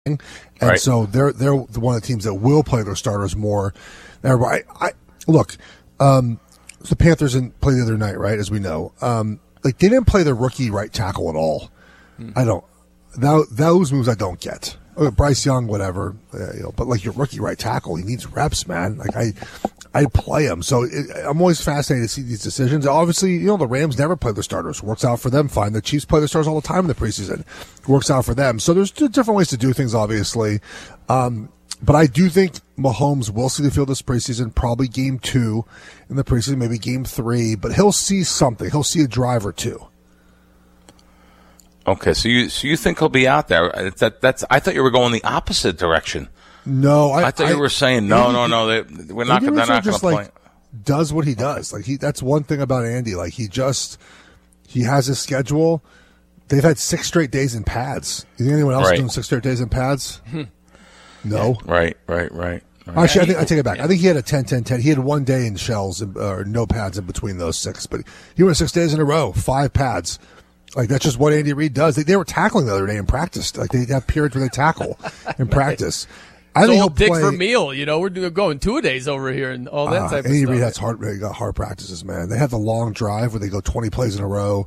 And so they're one of the teams that will play their starters more. Everybody, look, the Panthers didn't play the other night, right? As we know, they didn't play their rookie right tackle at all. I don't. Those moves I don't get. Bryce Young, whatever, but like your rookie right tackle, he needs reps, man. Like I play him, so I'm always fascinated to see these decisions. Obviously, the Rams never play their starters. Works out for them fine. The Chiefs play their starters all the time in the preseason. Works out for them. So there's different ways to do things, obviously. But I do think Mahomes will see the field this preseason, probably game 2 in the preseason, maybe game 3. But he'll see something. He'll see a drive or two. Okay, so you think he'll be out there? I thought you were going the opposite direction. No, I thought you were saying no. They're not going to play. Does what he does. Like that's one thing about Andy. Like he has his schedule. They've had 6 straight days in pads. You think anyone else is doing 6 straight days in pads? No. Right. Actually, I take it back. I think he had a 10-10-10. He had 1 day in shells or no pads in between those 6. But he went 6 days in a row, 5 pads. Like, that's just what Andy Reid does. They were tackling the other day in practice. Like, they have periods where they tackle in practice. I think he'll Dick play. Vermeil, we're going 2-a-days over here and all that type of stuff. Andy Reid has hard practices, man. They have the long drive where they go 20 plays in a row.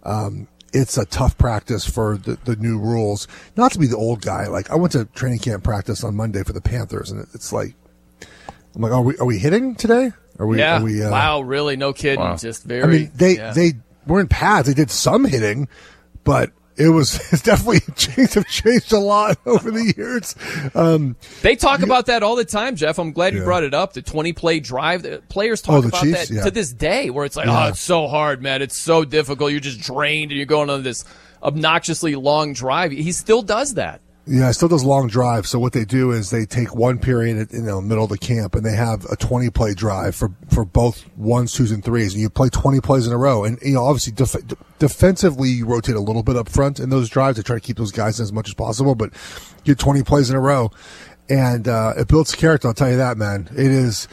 It's a tough practice for the new rules. Not to be the old guy. Like, I went to training camp practice on Monday for the Panthers, and it's like, I'm like, are we hitting today? Wow, really? No kidding. Wow. Just very. I mean, they were in pads. They did some hitting, but it's definitely changed a lot over the years. They talk about that all the time, Jeff. I'm glad you brought it up. The 20-play drive. The players talk about Chiefs, that to this day, where it's like, it's so hard, man. It's so difficult. You're just drained, and you're going on this obnoxiously long drive. He still does that. Yeah, it still does long drives. So what they do is they take one period in the middle of the camp, and they have a 20-play drive for both 1s, 2s, and 3s, and you play 20 plays in a row. And obviously defensively, you rotate a little bit up front in those drives to try to keep those guys in as much as possible. But you get 20 plays in a row, and it builds character. I'll tell you that, man. It is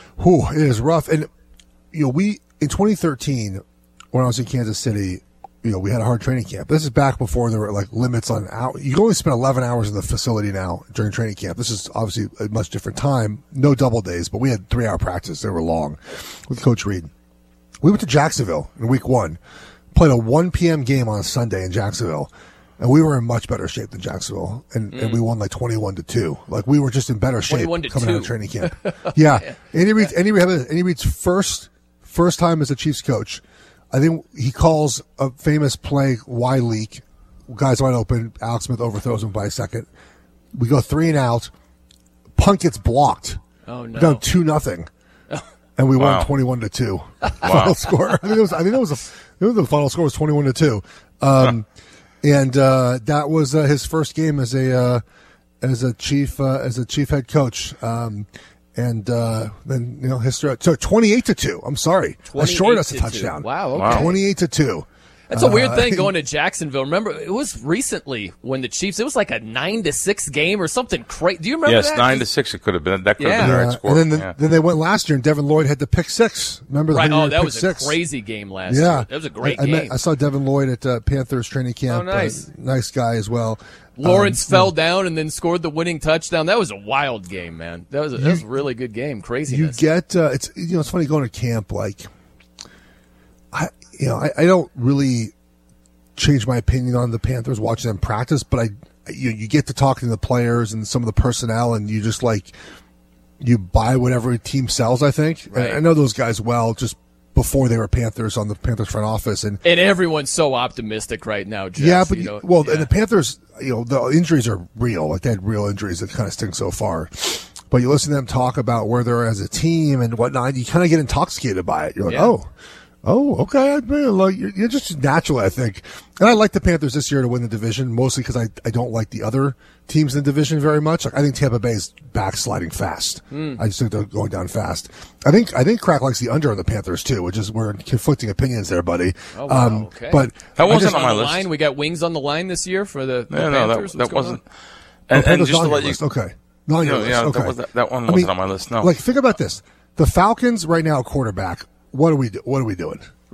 rough. And we in 2013 when I was in Kansas City. We had a hard training camp. This is back before there were like limits on hour. You can only spend 11 hours in the facility now during training camp. This is obviously a much different time. No double days, but we had 3-hour practice. They were long with Coach Reid. We went to Jacksonville in week 1, played a 1 p.m. game on a Sunday in Jacksonville, and we were in much better shape than Jacksonville, and we won like 21-2. Like we were just in better shape coming out of training camp. Yeah, Andy Reid's first time as a Chiefs coach. I think he calls a famous play, Y leak. Guys wide open. Alex Smith overthrows him by a second. We go 3 and out. Punt gets blocked. Oh no! Down 2-0, and we won 21-2. Final score. I think the final score was 21-2. And that was his first game as a chief head coach. And then history. So 28-2. I'm sorry, I shorted us a touchdown. Wow. Okay. 28-2. That's a weird thing going to Jacksonville. Remember, it was recently when the Chiefs. It was like a 9-6 game or something crazy. Do you remember that? Yes, 9-6. It could have been. That could have been the right score. And then they went last year, and Devin Lloyd had the pick 6. Remember? Right. Oh, that was a crazy game last year. That was a great game. I saw Devin Lloyd at Panthers training camp. Oh, nice. Nice guy as well. Lawrence fell down and then scored the winning touchdown. That was a wild game, man. That was a really good game. Craziness. You get it's funny going to camp. Like I don't really change my opinion on the Panthers watching them practice, but you get to talking to the players and some of the personnel, and you just you buy whatever team sells. I think. Right. I know those guys well, just before they were Panthers on the Panthers front office, and everyone's so optimistic right now, Jeff. Yeah, but and the Panthers, the injuries are real. Like they had real injuries that kind of stink so far. But you listen to them talk about where they're as a team and whatnot, you kind of get intoxicated by it. You're like, oh, okay. You're just natural, I think. And I like the Panthers this year to win the division, mostly because I don't like the other teams in the division very much. Like I think Tampa Bay is backsliding fast. I just think they're going down fast. I think Crack likes the under on the Panthers too, which is we're conflicting opinions there, buddy. Oh, wow, okay. But that wasn't on my list. We got wings on the line this year for the Panthers. No, that wasn't. And just to let you, okay. Not on your list. Okay. That one wasn't on my list. No. Like think about this: the Falcons right now, quarterback. What are we doing? Right?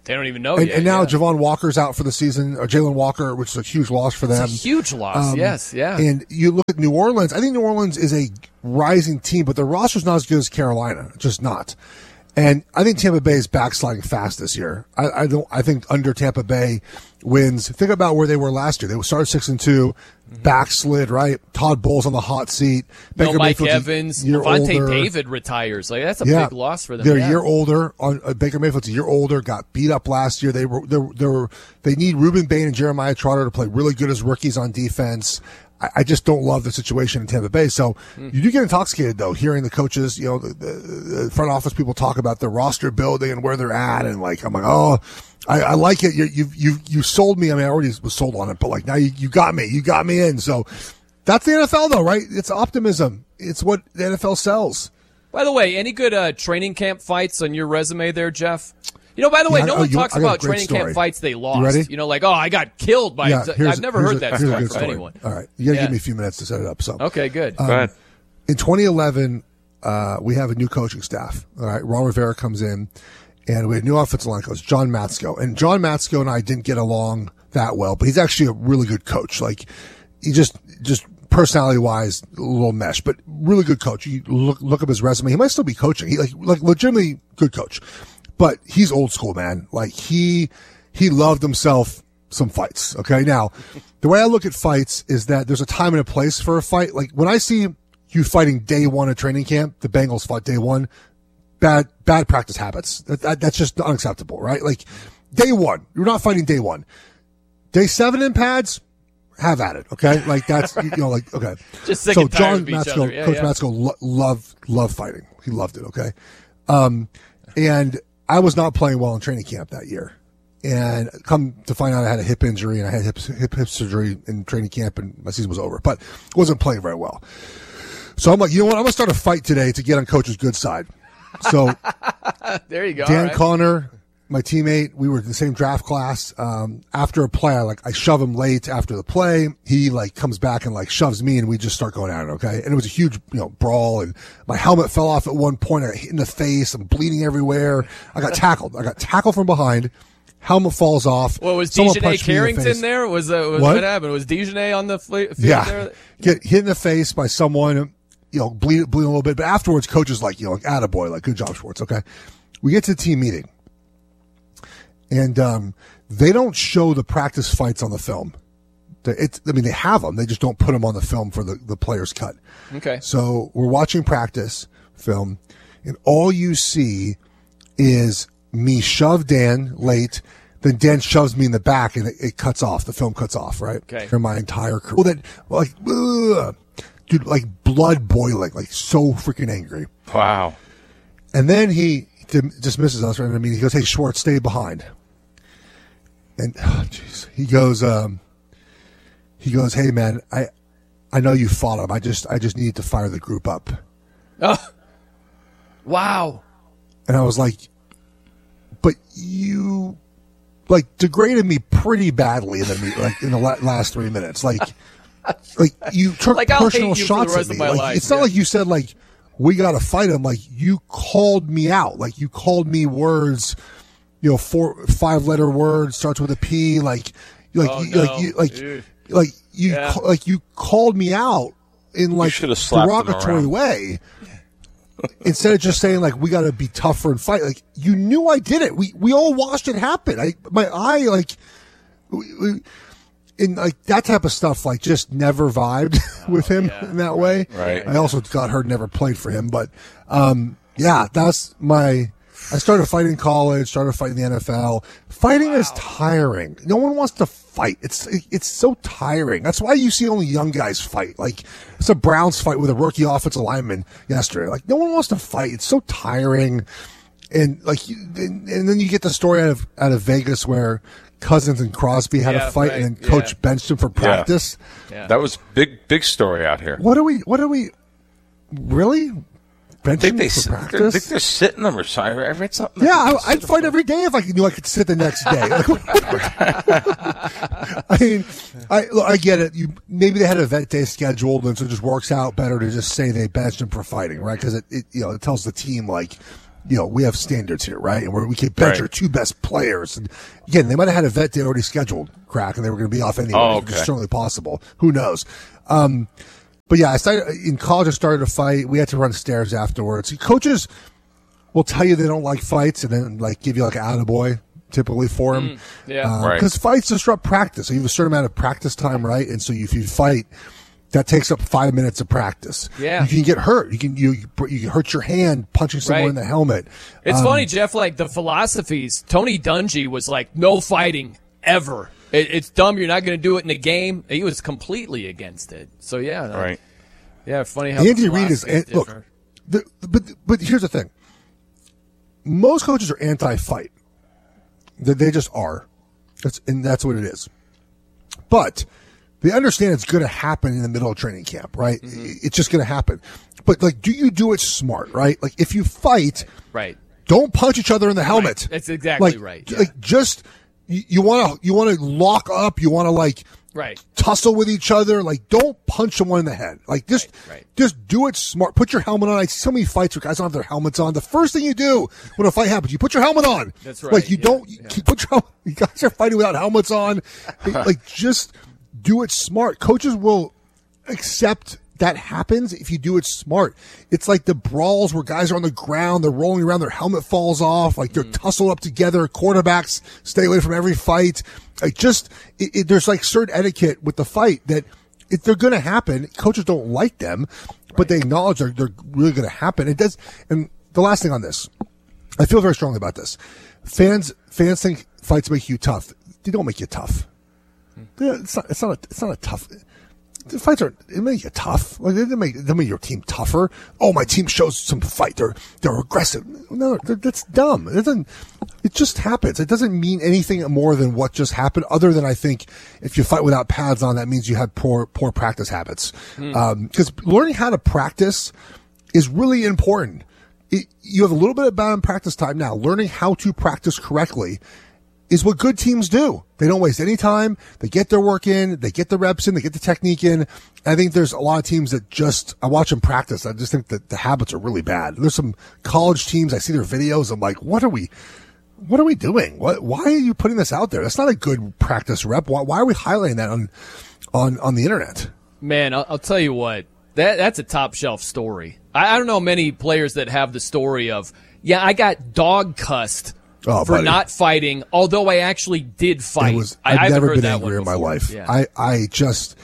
They don't even know and, yet. and now yeah. Javon Walker's out for the season, or Jalen Walker, which is a huge loss for them. It's a huge loss, yes, yeah. And you look at New Orleans, I think New Orleans is a rising team, but their roster's not as good as Carolina. Just not. And I think Tampa Bay is backsliding fast this year. I think under Tampa Bay wins. Think about where they were last year. They started 6-2, backslid, right? Todd Bowles on the hot seat. No Mike Mayfield's Evans. year Levante older. David retires. Like that's a big loss for them. They're yeah. a year older. Baker Mayfield's a year older. Got beat up last year. They need Reuben Bain and Jeremiah Trotter to play really good as rookies on defense. I just don't love the situation in Tampa Bay. So you do get intoxicated, though, hearing the coaches, the front office people talk about their roster building and where they're at. And I'm like, oh, I like it. You sold me. I mean, I already was sold on it, but like now you got me. You got me in. So that's the NFL, though, right? It's optimism. It's what the NFL sells. By the way, any good training camp fights on your resume there, Jeff? By the way, no one talks about training camp fights they lost. You ready? Like, I got killed by. I've never heard that story from anyone. All right, you got to give me a few minutes to set it up. So okay, good. Go ahead. In 2011, we have a new coaching staff. All right, Ron Rivera comes in, and we had a new offensive line coach, John Matsko. And John Matsko and I didn't get along that well, but he's actually a really good coach. Like, he just personality-wise, a little mesh, but really good coach. You look up his resume. He might still be coaching. He like legitimately good coach. But he's old school, man. Like he loved himself some fights. Okay. Now, the way I look at fights is that there's a time and a place for a fight. Like when I see you fighting day one at training camp, the Bengals fought day one, bad practice habits. That's just unacceptable, right? Like day one, you're not fighting day one. Day 7 in pads, have at it. Okay. Like that's, okay. Just sick and tired of each Matsko, other. Yeah, Coach yeah. Matsko loved fighting. He loved it. Okay. And I was not playing well in training camp that year. And come to find out I had a hip injury and I had hip surgery in training camp and my season was over, but wasn't playing very well. So I'm like, you know what? I'm going to start a fight today to get on coach's good side. So there you go. Dan right. Connor, my teammate, we were in the same draft class. After a play, I shove him late after the play. He comes back and shoves me and we just start going at it. Okay. And it was a huge, brawl and my helmet fell off at one point. I got hit in the face. I'm bleeding everywhere. I got tackled from behind. Helmet falls off. Well, was Someone Dejanay punched me in the Carrington face. there? What happened? Was Dejanay on the field there? Get hit in the face by someone, bleed a little bit. But afterwards, coach is like, attaboy, good job, Schwartz. Okay. We get to the team meeting. And they don't show the practice fights on the film. They have them. They just don't put them on the film for the players' cut. Okay. So we're watching practice film, and all you see is me shove Dan late, then Dan shoves me in the back, and it cuts off. The film cuts off, right? Okay. For my entire career. Dude, blood boiling, so freaking angry. Wow. And then he dismisses us, right? I mean, he goes, "Hey, Schwartz, stay behind." And he goes, "Hey, man, I know you fought him. I just need to fire the group up." Oh, wow. And I was like, "But you degraded me pretty badly in the last 3 minutes. You took I'll personal hate you shots for the at rest me. of my life. It's not like you said we got to fight him. You called me out. You called me words, 4, 5-letter words starts with a P. You called me out in You should have slapped him derogatory around. way." Instead of just saying we got to be tougher and fight, you knew I did it. We all watched it happen. My eye, and that type of stuff, just never vibed with him in that way. Right. I also got hurt, never played for him, but that's my. I started fighting in college, started fighting in the NFL. Fighting is tiring. No one wants to fight. It's so tiring. That's why you see only young guys fight. It's a Browns fight with a rookie offensive lineman yesterday. No one wants to fight. It's so tiring. And and then you get the story out of Vegas where Cousins and Crosby had a fight and then coach benched him for practice. Yeah. That was big story out here. What are we really? I think For practice? they're sitting them or something. I read something. Yeah, I'd fight every day if I knew I could sit the next day. I mean, I get it. Maybe they had an event day scheduled, and so it just works out better to just say they benched him for fighting, right? Because it tells the team we have standards here, right? And we can bench our 2 best players. And again, they might have had a vet day already scheduled, Crack, and they were going to be off anyway. Oh, okay. It's certainly possible. Who knows? But yeah, in college, I started a fight. We had to run stairs afterwards. Coaches will tell you they don't like fights and then give you an attaboy typically for them. Because fights disrupt practice. So you have a certain amount of practice time, right? And so if you fight, that takes up 5 minutes of practice. Yeah. You can get hurt. You can hurt your hand punching someone in the helmet. It's funny, Jeff, the philosophies. Tony Dungy was like, no fighting ever. It's dumb. You're not going to do it in a game. He was completely against it. So, yeah. Right. Yeah, funny how Andy Reid is look, but here's the thing. Most coaches are anti-fight. They just are. That's what it is. But they understand it's going to happen in the middle of training camp, right? Mm-hmm. It's just going to happen. But do you do it smart, right? If you fight, right, don't punch each other in the helmet. Right. That's exactly right. Yeah. Just you want to lock up. You want to tussle with each other. Don't punch someone in the head. Just do it smart. Put your helmet on. I see so many fights where guys don't have their helmets on. The first thing you do when a fight happens, you put your helmet on. That's right. You put your. You guys are fighting without helmets on. Just do it smart. Coaches will accept that happens if you do it smart. It's like the brawls where guys are on the ground, they're rolling around, their helmet falls off, they're tussled up together. Quarterbacks stay away from every fight. There's certain etiquette with the fight that they're going to happen. Coaches don't like them, but they acknowledge they're really going to happen. It does. And the last thing on this, I feel very strongly about this. Fans think fights make you tough. They don't make you tough. It's not a tough. The fights they make you tough. They make your team tougher. Oh, my team shows some fight. They're aggressive. No, that's dumb. It just happens. It doesn't mean anything more than what just happened. Other than I think if you fight without pads on, that means you had poor practice habits. Because learning how to practice is really important. You have a little bit of bad practice time now. Learning how to practice correctly is what good teams do. They don't waste any time. They get their work in. They get the reps in. They get the technique in. I think there's a lot of teams that I watch them practice. I just think that the habits are really bad. There's some college teams. I see their videos. I'm like, what are we doing? Why are you putting this out there? That's not a good practice rep. Why are we highlighting that on the internet? Man, I'll tell you what, that's a top shelf story. I don't know many players that have the story of, I got dog cussed for not fighting, although I actually did fight. I've never been angry in my life. Yeah. I just,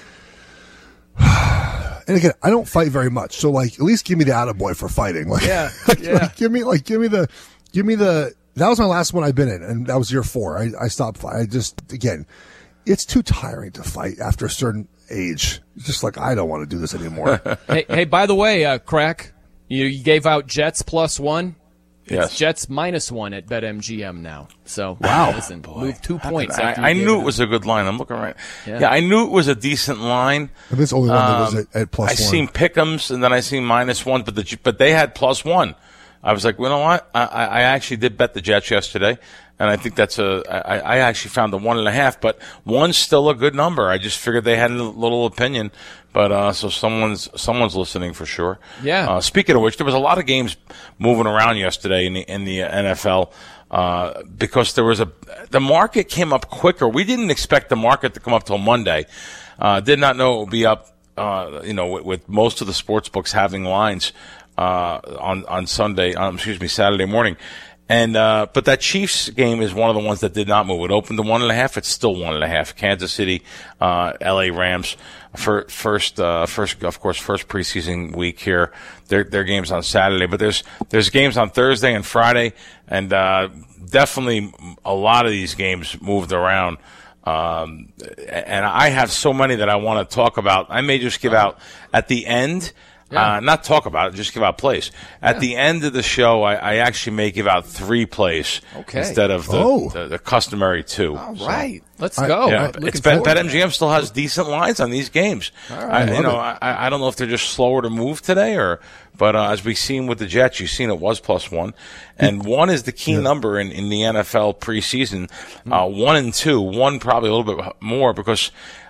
and again, I don't fight very much. So at least give me the attaboy for fighting. Give me the, that was my last one I've been in, and that was year 4. I stopped fighting. Again, it's too tiring to fight after a certain age. It's just I don't want to do this anymore. Hey, by the way, Crack, you gave out Jets +1. Yes. It's Jets -1 at BetMGM now. So, wow. Listen, move 2 points. I knew it was a good line. I'm looking right. Yeah, I knew it was a decent line. And this only one that was at +1. I seen Pick'ems, and then I seen -1, but they had +1. I was like, you know what? I actually did bet the Jets yesterday, and I think I actually found the 1.5, but 1's still a good number. I just figured they had a little opinion. But so someone's listening for sure. Yeah. Speaking of which, there was a lot of games moving around yesterday in the NFL because the market came up quicker. We didn't expect the market to come up till Monday. Did not know it would be up. With most of the sports books having lines on Saturday morning. And but that Chiefs game is one of the ones that did not move. It opened to 1.5. It's still 1.5. Kansas City, LA Rams. First preseason week here. Their games on Saturday, but there's games on Thursday and Friday, and definitely a lot of these games moved around. And I have so many that I want to talk about. I may just give out at the end. Not talk about it, just give out plays. At the end of the show, I actually may give out 3 plays instead of the customary 2. All right. Let's go. Yeah, BetMGM still has decent lines on these games. All right. I don't know if they're just slower to move today but as we've seen with the Jets, you've seen it was +1. And 1 is the key number in the NFL preseason. 1 and 2. 1 probably a little bit more because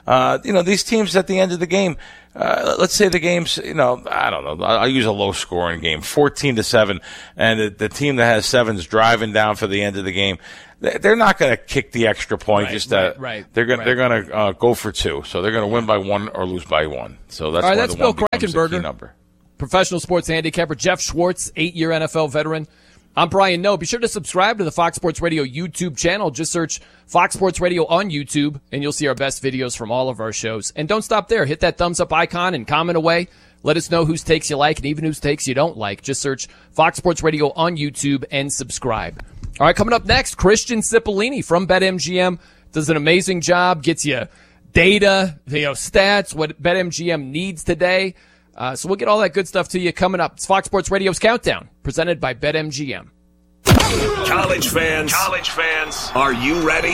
These teams at the end of the game, let's say the game's, I don't know, I'll use a low-scoring game, 14-7, and the team that has 7's driving down for the end of the game. They're not going to kick the extra point. Right. They're going to go for 2. So they're going to win by 1 or lose by 1. So that's all right. why That's the Bill 1 becomes the key number. Professional sports handicapper. Jeff Schwartz, 8-year NFL veteran. I'm Brian Noe. Be sure to subscribe to the Fox Sports Radio YouTube channel. Just search Fox Sports Radio on YouTube, and you'll see our best videos from all of our shows. And don't stop there. Hit that thumbs up icon and comment away. Let us know whose takes you like and even whose takes you don't like. Just search Fox Sports Radio on YouTube and subscribe. All right, coming up next, Christian Cipollini from BetMGM does an amazing job, gets you data, stats, what BetMGM needs today. So we'll get all that good stuff to you coming up. It's Fox Sports Radio's Countdown, presented by BetMGM. College fans, are you ready?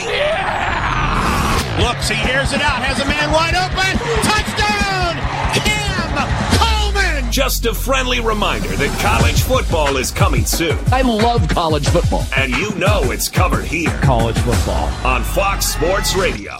Yeah! Looks, he hears it out, has a man wide open. Touchdown! Cam Coleman! Just a friendly reminder that college football is coming soon. I love college football. And you know it's covered here. College football. On Fox Sports Radio.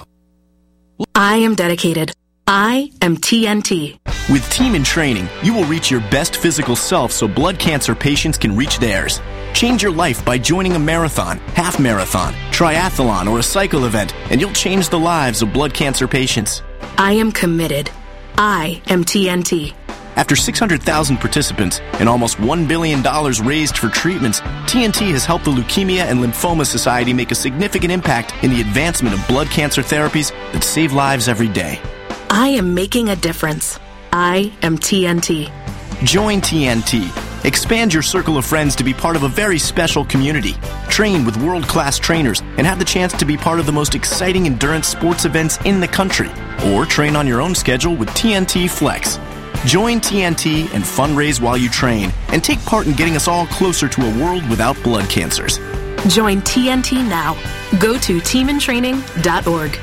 I am dedicated. I am TNT. With Team in Training, you will reach your best physical self so blood cancer patients can reach theirs. Change your life by joining a marathon, half marathon, triathlon, or a cycle event, and you'll change the lives of blood cancer patients. I am committed. I am TNT. After 600,000 participants and almost $1 billion raised for treatments, TNT has helped the Leukemia and Lymphoma Society make a significant impact in the advancement of blood cancer therapies that save lives every day. I am making a difference. I am TNT. Join TNT. Expand your circle of friends to be part of a very special community. Train with world-class trainers and have the chance to be part of the most exciting endurance sports events in the country. Or train on your own schedule with TNT Flex. Join TNT and fundraise while you train and take part in getting us all closer to a world without blood cancers. Join TNT now. Go to teamintraining.org.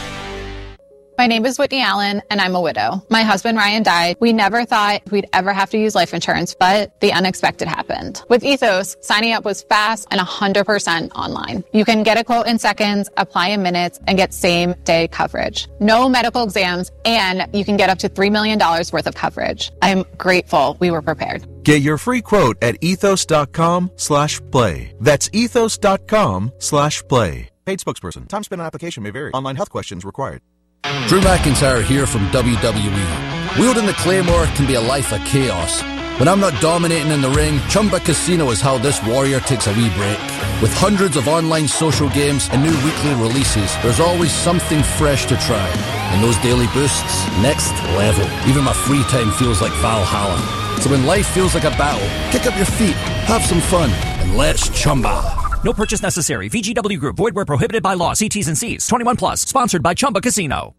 My name is Whitney Allen, and I'm a widow. My husband, Ryan, died. We never thought we'd ever have to use life insurance, but the unexpected happened. With Ethos, signing up was fast and 100% online. You can get a quote in seconds, apply in minutes, and get same-day coverage. No medical exams, and you can get up to $3 million worth of coverage. I'm grateful we were prepared. Get your free quote at ethos.com/play. That's ethos.com/play. Paid spokesperson. Time spent on application may vary. Online health questions required. Drew McIntyre here from WWE. Wielding the Claymore can be a life of chaos. When I'm not dominating in the ring, Chumba Casino is how this warrior takes a wee break. With hundreds of online social games and new weekly releases, there's always something fresh to try. And those daily boosts, next level. Even my free time feels like Valhalla. So when life feels like a battle, kick up your feet, have some fun, and let's Chumba. No purchase necessary. VGW Group. Void where prohibited by law. See T's and C's. 21 plus. Sponsored by Chumba Casino.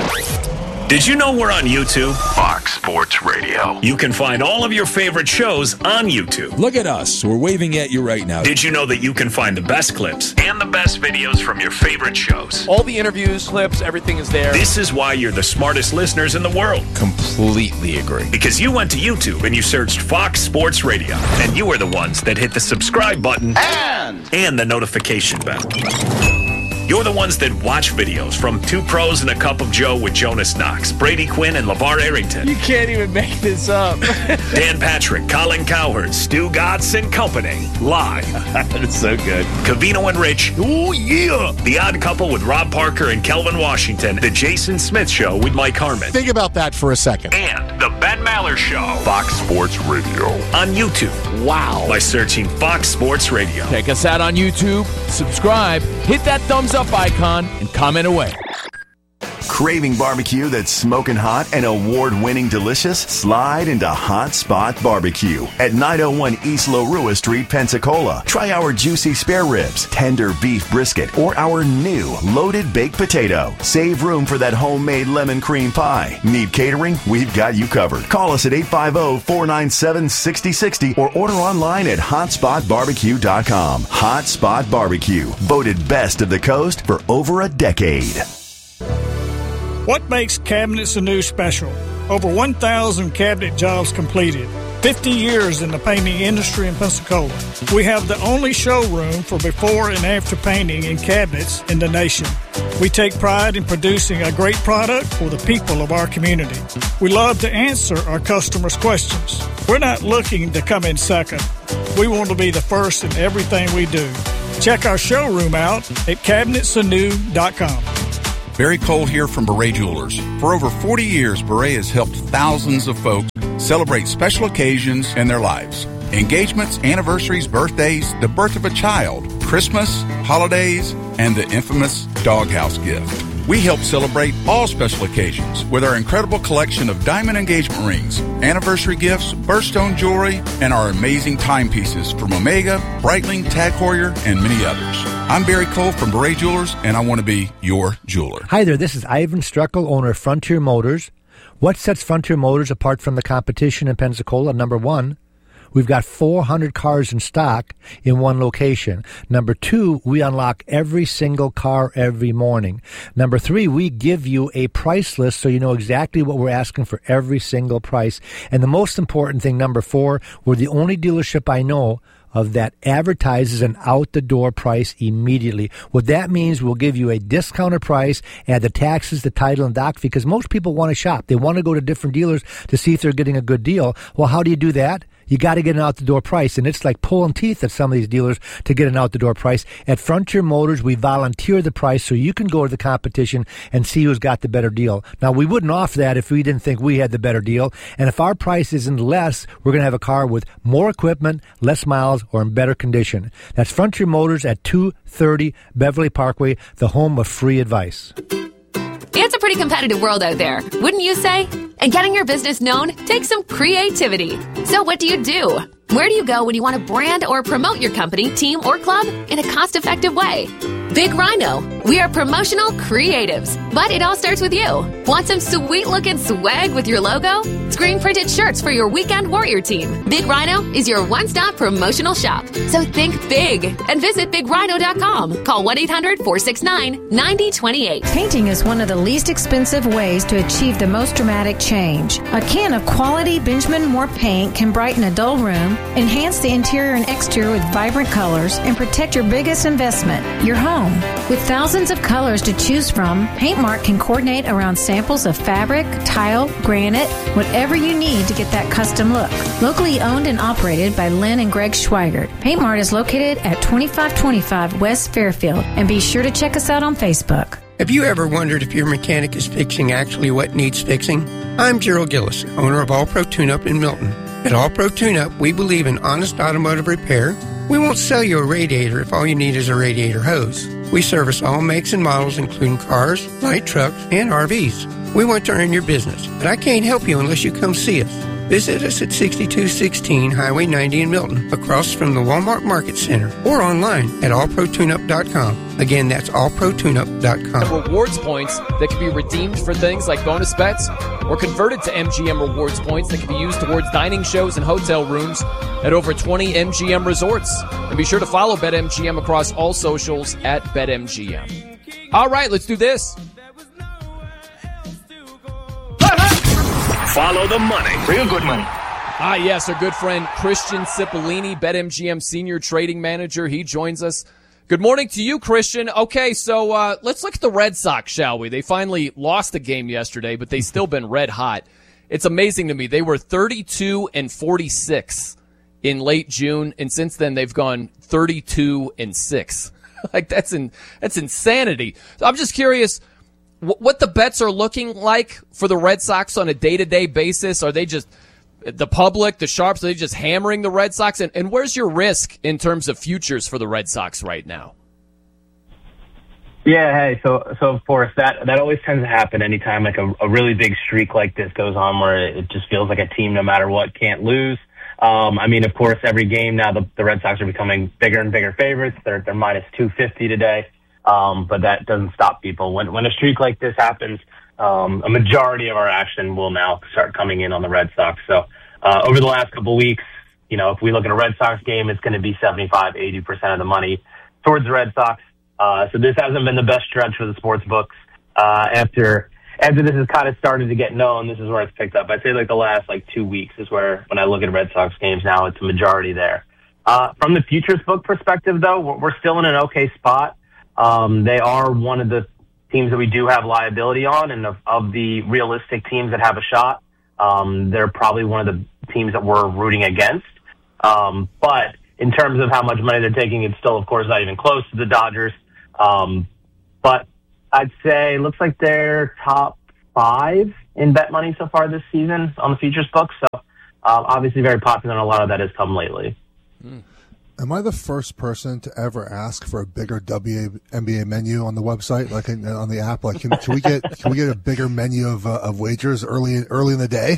Did you know we're on YouTube? Fox Sports Radio. You can find all of your favorite shows on YouTube. Look at us. We're waving at you right now. Did you know that you can find the best clips and the best videos from your favorite shows? All the interviews, clips, everything is there. This is why you're the smartest listeners in the world. Completely agree. Because you went to YouTube and you searched Fox Sports Radio. And you are the ones that hit the subscribe button and the notification bell. You're the ones that watch videos from Two Pros and a Cup of Joe with Jonas Knox, Brady Quinn, and LeVar Arrington. You can't even make this up. Dan Patrick, Colin Cowherd, Stu Gatz and Company. Live. That's so good. Covino and Rich. Oh, yeah. The Odd Couple with Rob Parker and Kelvin Washington. The Jason Smith Show with Mike Harmon. Think about that for a second. And The Ben Maller Show. Fox Sports Radio. On YouTube. Wow. By searching Fox Sports Radio. Check us out on YouTube. Subscribe. Hit that thumbs up icon and comment away. Craving barbecue that's smoking hot and award-winning delicious? Slide into Hot Spot Barbecue at 901 East Lorua Street, Pensacola. Try our juicy spare ribs, tender beef brisket, or our new loaded baked potato. Save room for that homemade lemon cream pie. Need catering? We've got you covered. Call us at 850-497-6060 or order online at hotspotbarbecue.com. Hot Spot Barbecue, voted best of the coast for over a decade. What makes Cabinets Anew special? Over 1,000 cabinet jobs completed. 50 years in the painting industry in Pensacola. We have the only showroom for before and after painting and cabinets in the nation. We take pride in producing a great product for the people of our community. We love to answer our customers' questions. We're not looking to come in second. We want to be the first in everything we do. Check our showroom out at cabinetsanew.com. Barry Cole here from Beret Jewelers. For over 40 years, Beret has helped thousands of folks celebrate special occasions in their lives. Engagements, anniversaries, birthdays, the birth of a child, Christmas, holidays, and the infamous doghouse gift. We help celebrate all special occasions with our incredible collection of diamond engagement rings, anniversary gifts, birthstone jewelry, and our amazing timepieces from Omega, Breitling, Tag Heuer, and many others. I'm Barry Cole from Beret Jewelers, and I want to be your jeweler. Hi there, this is Ivan Struckel, owner of Frontier Motors. What sets Frontier Motors apart from the competition in Pensacola? Number one, we've got 400 cars in stock in one location. Number two, we unlock every single car every morning. Number three, we give you a price list so you know exactly what we're asking for every single price. And the most important thing, number four, we're the only dealership I know of that advertises an out-the-door price immediately. What that means, we'll give you a discounted price, add the taxes, the title, and doc fee, because most people want to shop. They want to go to different dealers to see if they're getting a good deal. Well, how do you do that? You got to get an out-the-door price, and it's like pulling teeth at some of these dealers to get an out-the-door price. At Frontier Motors, we volunteer the price so you can go to the competition and see who's got the better deal. Now, we wouldn't offer that if we didn't think we had the better deal, and if our price isn't less, we're going to have a car with more equipment, less miles, or in better condition. That's Frontier Motors at 230 Beverly Parkway, the home of free advice. It's a pretty competitive world out there, wouldn't you say? And getting your business known takes some creativity. So what do? Where do you go when you want to brand or promote your company, team, or club in a cost-effective way? Big Rhino. We are promotional creatives, but it all starts with you. Want some sweet-looking swag with your logo? Screen-printed shirts for your weekend warrior team. Big Rhino is your one-stop promotional shop. So think big and visit BigRhino.com. Call 1-800-469-9028. Painting is one of the least expensive ways to achieve the most dramatic change. A can of quality Benjamin Moore paint can brighten a dull room, enhance the interior and exterior with vibrant colors, and protect your biggest investment, your home. With thousands of colors to choose from, Paint Mart can coordinate around samples of fabric, tile, granite, whatever you need to get that custom look. Locally owned and operated by Lynn and Greg Schweigert, Paint Mart is located at 2525 West Fairfield, and be sure to check us out on Facebook. Have you ever wondered if your mechanic is fixing actually what needs fixing? I'm Gerald Gillis, owner of All Pro Tune-Up in Milton. At All Pro Tune-Up, we believe in honest automotive repair. We won't sell you a radiator if all you need is a radiator hose. We service all makes and models, including cars, light trucks, and RVs. We want to earn your business, but I can't help you unless you come see us. Visit us at 6216 Highway 90 in Milton, across from the Walmart Market Center, or online at allprotuneup.com. Again, that's allprotuneup.com. Rewards points that can be redeemed for things like bonus bets or converted to MGM rewards points that can be used towards dining shows and hotel rooms at over 20 MGM resorts. And be sure to follow BetMGM across all socials at BetMGM. All right, let's do this. Follow the money. Real good money. Ah, yes, our good friend Christian Cipollini, BetMGM Senior Trading Manager. He joins us. Good morning to you, Christian. Okay, so let's look at the Red Sox, shall we? They finally lost a game yesterday, but they've still been red hot. It's amazing to me. They were 32-46 in late June, and since then they've gone 32-6. Like that's insanity. So I'm just curious what the bets are looking like for the Red Sox on a day-to-day basis. Are they just the public, the sharps, are they just hammering the Red Sox? And where's your risk in terms of futures for the Red Sox right now? Yeah, hey, so of course that always tends to happen anytime like a really big streak like this goes on where it just feels like a team no matter what can't lose. I mean, of course, every game now the Red Sox are becoming bigger and bigger favorites. They're minus 250 today. But that doesn't stop people. When a streak like this happens, a majority of our action will now start coming in on the Red Sox. So, over the last couple of weeks, you know, if we look at a Red Sox game, it's going to be 75-80% of the money towards the Red Sox. So this hasn't been the best stretch for the sports books. After after this has kind of started to get known, this is where it's picked up. I'd say like the last 2 weeks is where, when I look at Red Sox games now, it's a majority there. From the futures book perspective, though, we're still in an okay spot. They are one of the teams that we do have liability on, and of the realistic teams that have a shot, they're probably one of the teams that we're rooting against. But in terms of how much money they're taking, it's still, of course, not even close to the Dodgers. But I'd say it looks like they're top 5 in bet money so far this season on the futures book. So obviously very popular, and a lot of that has come lately. Am I the first person to ever ask for a bigger WNBA menu on the website, like on the app? Like, can we get a bigger menu of wagers early in the day?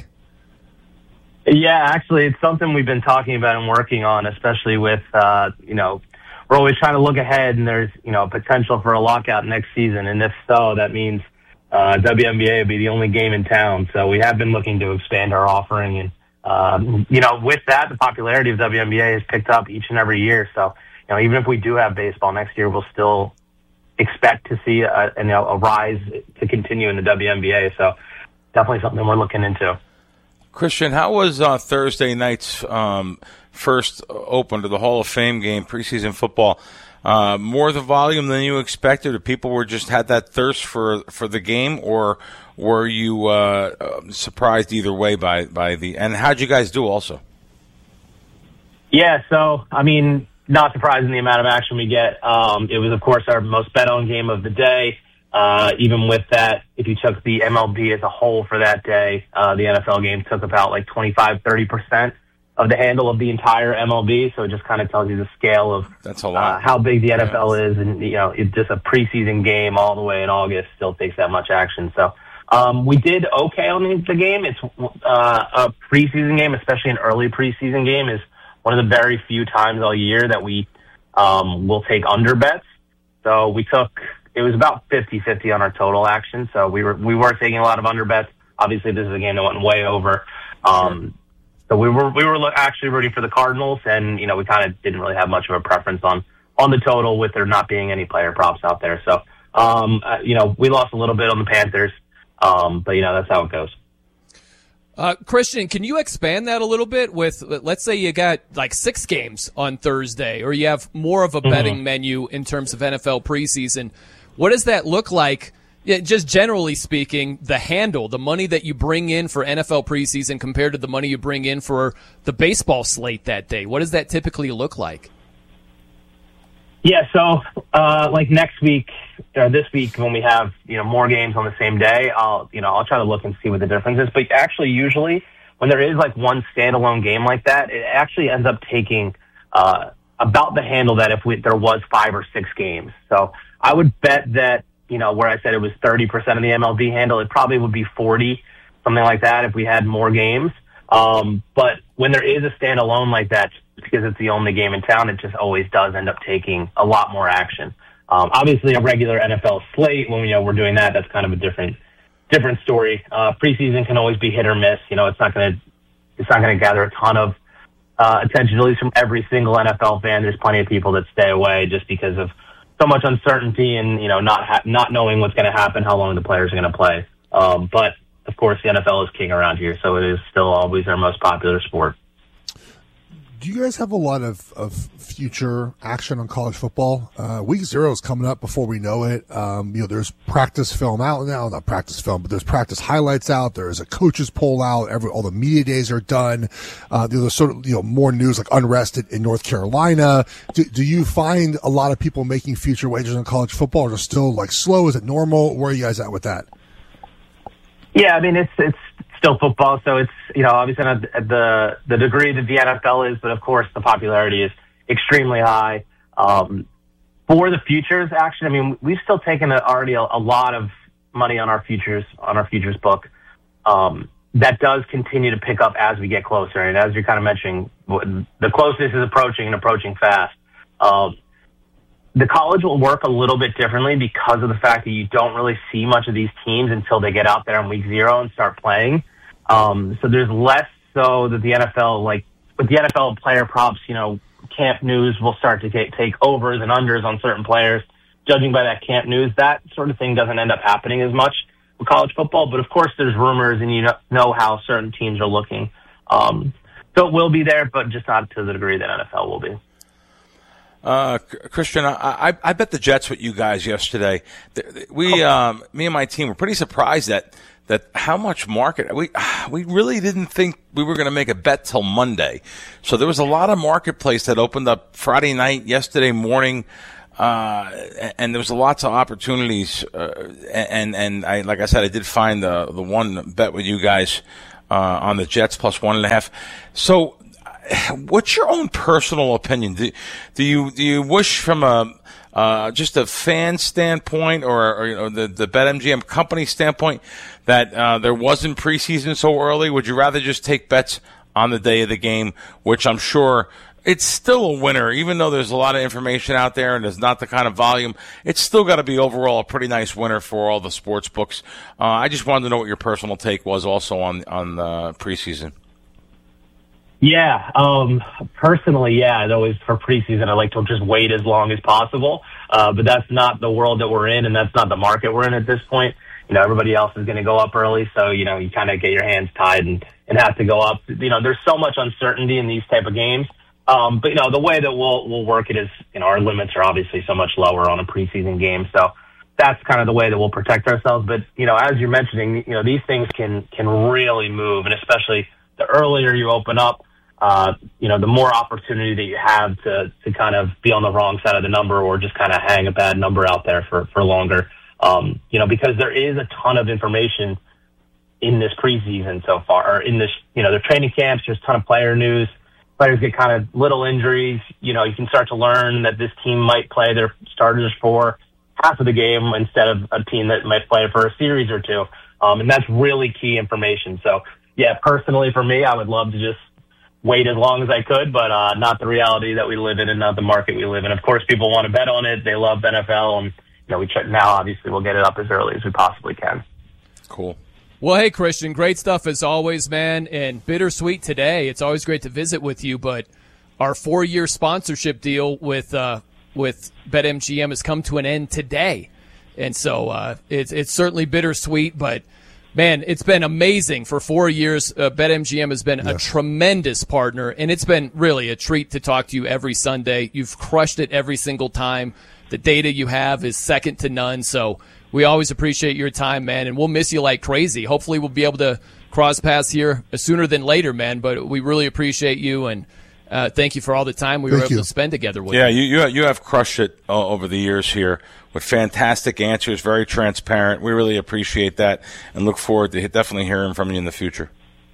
Yeah, actually, it's something we've been talking about and working on, especially with we're always trying to look ahead, and there's potential for a lockout next season, and if so, that means WNBA will be the only game in town. So we have been looking to expand our offering, and with that, the popularity of WNBA has picked up each and every year. So, even if we do have baseball next year, we'll still expect to see a rise to continue in the WNBA. So, definitely something we're looking into. Christian, how was Thursday night's first open to the Hall of Fame game, preseason football? More the volume than you expected, or people were just had that thirst for the game, or were you surprised either way by the? And how'd you guys do also? Yeah, so not surprising the amount of action we get. It was, of course, our most bet on game of the day. Even with that, if you took the MLB as a whole for that day, the NFL game took about 25-30% of the handle of the entire MLB. So it just kind of tells you the scale of that's a lot. How big the NFL is. And, it's just a preseason game all the way in August still takes that much action. So we did okay on the game. It's a preseason game, especially an early preseason game, is one of the very few times all year that we will take under bets. So it was about 50-50 on our total action. So we were taking a lot of under bets. Obviously, this is a game that went way over. So we were actually rooting for the Cardinals, and we kind of didn't really have much of a preference on the total, with there not being any player props out there. So we lost a little bit on the Panthers, but that's how it goes. Christian, can you expand that a little bit with, let's say you got 6 games on Thursday, or you have more of a betting menu in terms of NFL preseason. What does that look like? Yeah, just generally speaking, the handle, the money that you bring in for NFL preseason compared to the money you bring in for the baseball slate that day. What does that typically look like? Yeah, so next week, this week when we have more games on the same day, I'll try to look and see what the difference is. But actually, usually when there is one standalone game like that, it actually ends up taking about the handle that if there was 5 or 6 games. So I would bet that where I said it was 30% of the MLB handle, it probably would be 40, something like that, if we had more games. But when there is a standalone like that, because it's the only game in town, it just always does end up taking a lot more action. Obviously, a regular NFL slate, when we're doing that, that's kind of a different story. Preseason can always be hit or miss. It's not going to gather a ton of attention, at least from every single NFL fan. There's plenty of people that stay away just because of so much uncertainty and not knowing what's going to happen, how long the players are going to play. But of course, the NFL is king around here, so it is still always our most popular sport. Do you guys have a lot of future action on college football? Week 0 is coming up before we know it. There's practice film out now, not practice film, but there's practice highlights out. There's a coaches poll out. All the media days are done. There's sort of, more news like unrest in North Carolina. Do you find a lot of people making future wagers on college football, or is it still slow? Is it normal? Where are you guys at with that? Yeah, it's still football, so it's obviously not at the degree that the NFL is, but of course the popularity is extremely high. For the futures action, we've still taken already a lot of money on our futures book. That does continue to pick up as we get closer, and as you're kind of mentioning, the closeness is approaching fast. The college will work a little bit differently because of the fact that you don't really see much of these teams until they get out there on week 0 and start playing. So there's less so that the NFL, with the NFL player props, camp news will start to take overs and unders on certain players. Judging by that camp news, that sort of thing doesn't end up happening as much with college football. But of course, there's rumors, and you know how certain teams are looking. So it will be there, but just not to the degree that NFL will be. Christian, I bet the Jets with you guys yesterday. Me and my team were pretty surprised that how much market we really didn't think we were going to make a bet till Monday. So there was a lot of marketplace that opened up Friday night, yesterday morning, and there was lots of opportunities. And I, like I said, I did find the one bet with you guys on the Jets plus 1.5. So, what's your own personal opinion? Do you wish from just a fan standpoint or the BetMGM company standpoint that there wasn't preseason so early? Would you rather just take bets on the day of the game, which I'm sure it's still a winner, even though there's a lot of information out there and there's not the kind of volume. It's still got to be overall a pretty nice winner for all the sports books. I just wanted to know what your personal take was also on the preseason. Yeah, personally, yeah, I'd always, for preseason, I like to just wait as long as possible. But that's not the world that we're in, and that's not the market we're in at this point. Everybody else is going to go up early, so, you kind of get your hands tied and have to go up. There's so much uncertainty in these type of games. But, the way that we'll work it is, our limits are obviously so much lower on a preseason game. So that's kind of the way that we'll protect ourselves. But, as you're mentioning, these things can really move, and especially the earlier you open up, the more opportunity that you have to kind of be on the wrong side of the number or just kind of hang a bad number out there for longer. Because there is a ton of information in this preseason so far, or in this, the training camps, there's a ton of player news. Players get kind of little injuries. You can start to learn that this team might play their starters for half of the game instead of a team that might play for a series or two. And that's really key information. So, yeah, personally for me, I would love to just wait as long as I could, but not the reality that we live in and not the market we live in. Of course, people want to bet on it. They love NFL, and we check now. Obviously, we'll get it up as early as we possibly can. Cool. Well, hey, Christian, great stuff as always, man, and bittersweet today. It's always great to visit with you, but our 4-year sponsorship deal with BetMGM has come to an end today, and so it's certainly bittersweet, but man, it's been amazing for 4 years. BetMGM has been a tremendous partner, and it's been really a treat to talk to you every Sunday. You've crushed it every single time. The data you have is second to none, so we always appreciate your time, man, and we'll miss you like crazy. Hopefully we'll be able to cross paths here sooner than later, man, but we really appreciate you, and thank you for all the time we were able to spend together with you. Yeah, you have crushed it over the years here with fantastic answers, very transparent. We really appreciate that and look forward to definitely hearing from you in the future.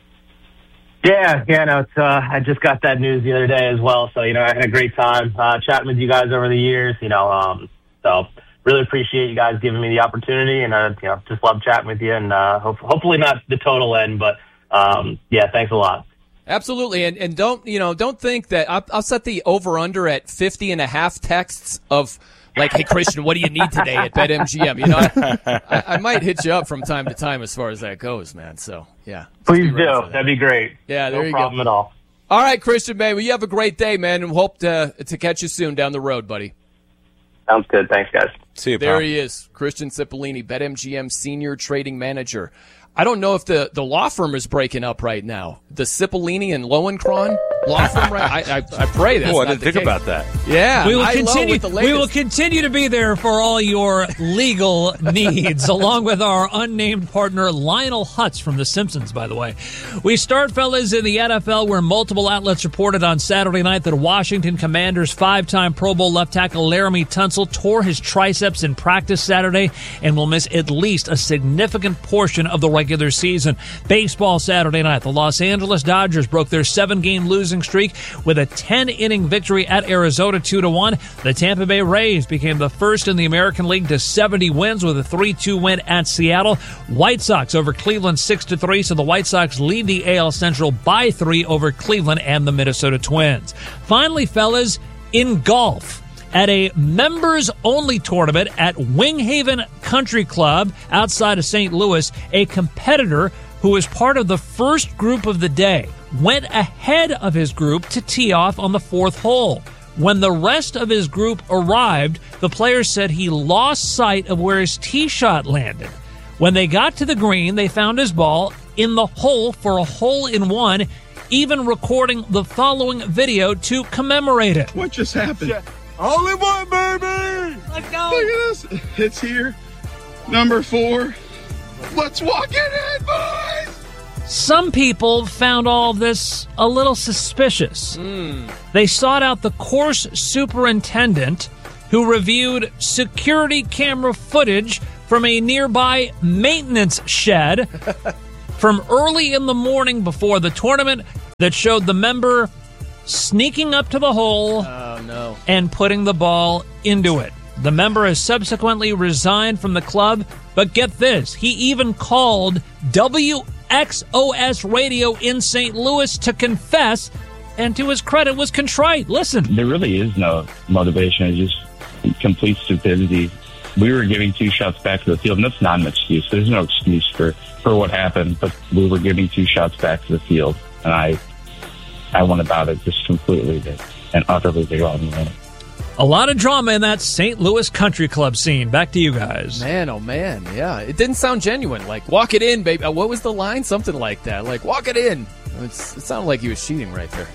Yeah, no, it's, I just got that news the other day as well. So, I had a great time chatting with you guys over the years, so really appreciate you guys giving me the opportunity, and, just love chatting with you, and hopefully not the total end, but, yeah, thanks a lot. Absolutely, and don't think that I'll set the over-under at 50.5 texts of, like, hey, Christian, what do you need today at BetMGM? I might hit you up from time to time as far as that goes, man. So, yeah. Please do. That'd be great. Yeah, there you go. No problem at all. All right, Christian, man. Well, you have a great day, man, and hope to catch you soon down the road, buddy. Sounds good. Thanks, guys. See you, pal. There he is, Christian Cipollini, BetMGM Senior Trading Manager. I don't know if the law firm is breaking up right now. The Cipollini and Lowenkron law firm, right? I pray that's I didn't think about that. Yeah, we will continue to be there for all your legal needs, along with our unnamed partner Lionel Hutz from The Simpsons. By the way, we start, fellas, in the NFL, where multiple outlets reported on Saturday night that Washington Commanders 5-time Pro Bowl left tackle Laramie Tunsil tore his triceps in practice Saturday and will miss at least a significant portion of the regular season. Baseball Saturday night, the Los Angeles Dodgers broke their 7-game losing streak with a 10-inning victory at Arizona 2-1. The Tampa Bay Rays became the first in the American League to 70 wins with a 3-2 win at Seattle. White Sox over Cleveland 6-3, so the White Sox lead the AL Central by 3 over Cleveland and the Minnesota Twins. Finally, fellas, in golf, at a members-only tournament at Winghaven Country Club outside of St. Louis, a competitor who was part of the first group of the day went ahead of his group to tee off on the 4th hole. When the rest of his group arrived, the player said he lost sight of where his tee shot landed. When they got to the green, they found his ball in the hole for a hole-in-one, even recording the following video to commemorate it. What just happened? Yeah. Hole-in-one, baby! Let's go! Look at this. It's here. Number 4. Let's walk it in, boys! Some people found all of this a little suspicious. They sought out the course superintendent, who reviewed security camera footage from a nearby maintenance shed from early in the morning before the tournament that showed the member sneaking up to the hole and putting the ball into it. The member has subsequently resigned from the club, but get this, he even called WXOS Radio in St. Louis to confess, and to his credit was contrite. Listen. There really is no motivation. It's just complete stupidity. We were giving 2 shots back to the field, and that's not an excuse. There's no excuse for what happened, but we were giving 2 shots back to the field, and I went about it just completely and utterly the wrong way. A lot of drama in that St. Louis Country Club scene. Back to you guys. Man, oh man, yeah. It didn't sound genuine. Like, walk it in, baby. What was the line? Something like that. Like, walk it in. It sounded like he was cheating right there.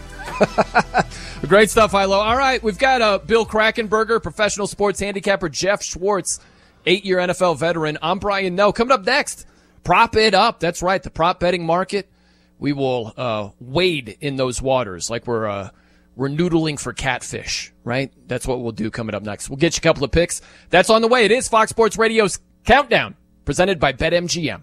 Great stuff, Hilo. All right, we've got Bill Krakenberger, professional sports handicapper Jeff Schwartz, 8-year NFL veteran. I'm Brian Noe. Coming up next, prop it up. That's right, the prop betting market. We will wade in those waters like we're noodling for catfish, right? That's what we'll do coming up next. We'll get you a couple of picks. That's on the way. It is Fox Sports Radio's Countdown, presented by BetMGM.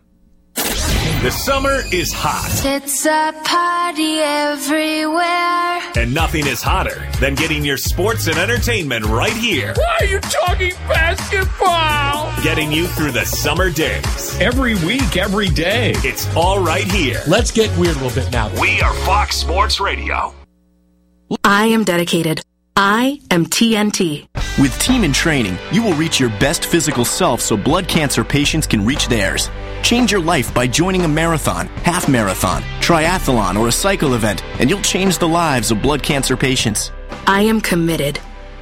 The summer is hot. It's a party everywhere. And nothing is hotter than getting your sports and entertainment right here. Why are you talking basketball? Getting you through the summer days. Every week, every day. It's all right here. Let's get weird a little bit now. We are Fox Sports Radio. I am dedicated. I am TNT. With Team in Training, you will reach your best physical self so blood cancer patients can reach theirs. Change your life by joining a marathon, half marathon, triathlon, or a cycle event, and you'll change the lives of blood cancer patients. I am committed.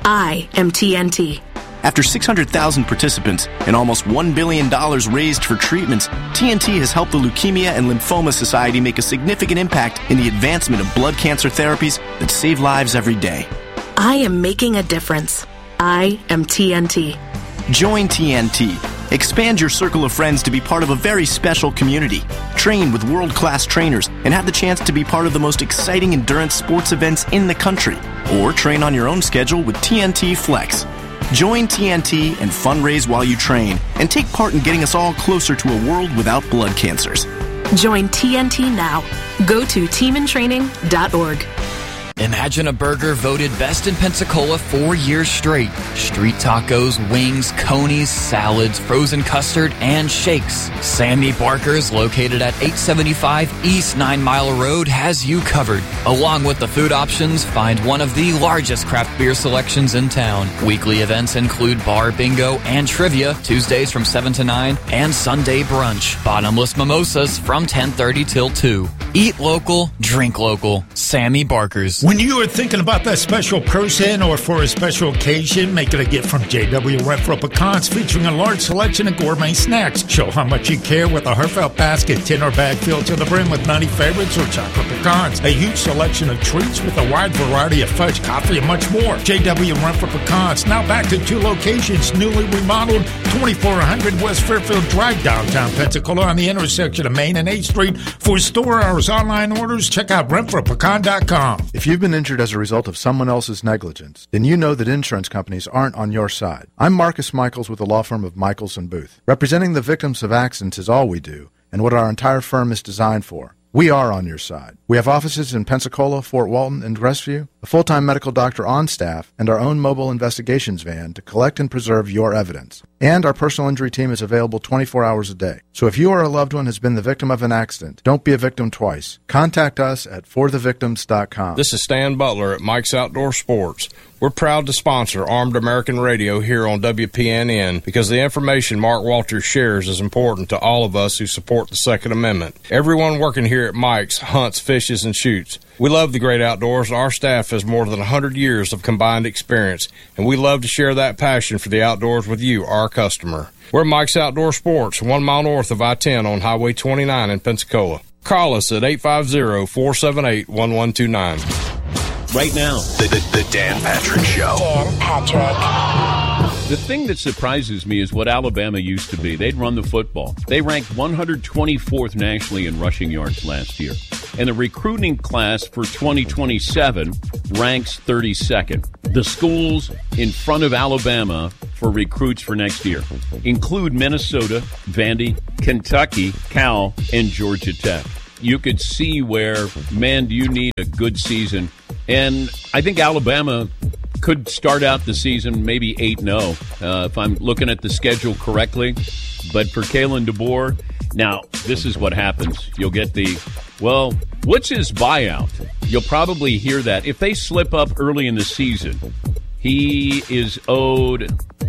I am TNT. After 600,000 participants and almost $1 billion raised for treatments, TNT has helped the Leukemia and Lymphoma Society make a significant impact in the advancement of blood cancer therapies that save lives every day. I am making a difference. I am TNT. Join TNT. Expand your circle of friends to be part of a very special community. Train with world-class trainers and have the chance to be part of the most exciting endurance sports events in the country. Or train on your own schedule with TNT Flex. Join TNT and fundraise while you train and take part in getting us all closer to a world without blood cancers. Join TNT now. Go to teamintraining.org. Imagine a burger voted best in Pensacola 4 years straight. Street tacos, wings, conies, salads, frozen custard, and shakes. Sammy Barker's, located at 875 East 9 Mile Road, has you covered. Along with the food options, find one of the largest craft beer selections in town. Weekly events include bar bingo and trivia, Tuesdays from 7 to 9, and Sunday brunch. Bottomless mimosas from 10:30 till 2. Eat local, drink local. Sammy Barker's. When you are thinking about that special person or for a special occasion, make it a gift from J.W. Renfro Pecans, featuring a large selection of gourmet snacks. Show how much you care with a heartfelt basket, tin or bag filled to the brim with 90 favorites or chocolate pecans. A huge selection of treats with a wide variety of fudge, coffee, and much more. J.W. Renfro Pecans, now back to 2 locations, newly remodeled, 2400 West Fairfield Drive, downtown Pensacola, on the intersection of Main and 8th Street. For store hours, online orders, check out RenfroPecan.com. If you've been injured as a result of someone else's negligence, then you know that insurance companies aren't on your side. I'm Marcus Michaels with the law firm of Michaels & Booth. Representing the victims of accidents is all we do, and what our entire firm is designed for. We are on your side. We have offices in Pensacola, Fort Walton, and Crestview, a full-time medical doctor on staff, and our own mobile investigations van to collect and preserve your evidence. And our personal injury team is available 24 hours a day. So if you or a loved one has been the victim of an accident, don't be a victim twice. Contact us at forthevictims.com. This is Stan Butler at Mike's Outdoor Sports. We're proud to sponsor Armed American Radio here on WPNN because the information Mark Walters shares is important to all of us who support the Second Amendment. Everyone working here at Mike's hunts, fishes, and shoots. We love the great outdoors, and our staff has more than 100 years of combined experience, and we love to share that passion for the outdoors with you, our customer. We're Mike's Outdoor Sports, 1 mile north of I-10 on Highway 29 in Pensacola. Call us at 850-478-1129. Right now, the Dan Patrick Show. Dan Patrick. The thing that surprises me is what Alabama used to be. They'd run the football. They ranked 124th nationally in rushing yards last year. And the recruiting class for 2027 ranks 32nd. The schools in front of Alabama for recruits for next year include Minnesota, Vandy, Kentucky, Cal, and Georgia Tech. You could see where, man, do you need a good season. And I think Alabama could start out the season maybe 8-0 if I'm looking at the schedule correctly. But for Kalen DeBoer, now this is what happens. You'll get what's his buyout? You'll probably hear that. If they slip up early in the season, he is owed